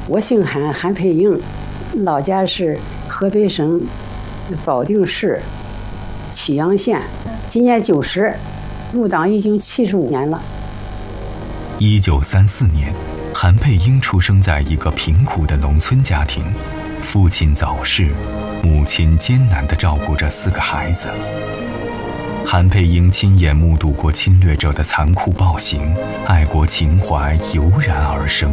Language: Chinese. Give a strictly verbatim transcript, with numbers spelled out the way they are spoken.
我姓韩，韩佩英，老家是河北省保定市曲阳县，今年九十，入党已经七十五年了。 一九三四年，韩佩英出生在一个贫苦的农村家庭，父亲早逝，母亲艰难地照顾着四个孩子。韩佩英亲眼目睹过侵略者的残酷暴行，爱国情怀油然而生。